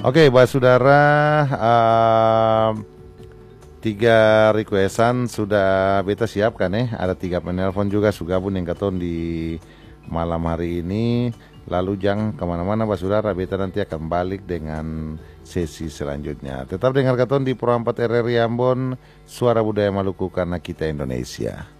Oke, Pak Saudara, tiga requestan sudah beta siapkan ya. Ada tiga penelpon juga sugabung yang katon di malam hari ini. Lalu jangan kemana-mana Pak Saudara, beta nanti akan balik dengan sesi selanjutnya. Tetap dengar katon di Pro 4 RRI Ambon, Suara Budaya Maluku karena kita Indonesia.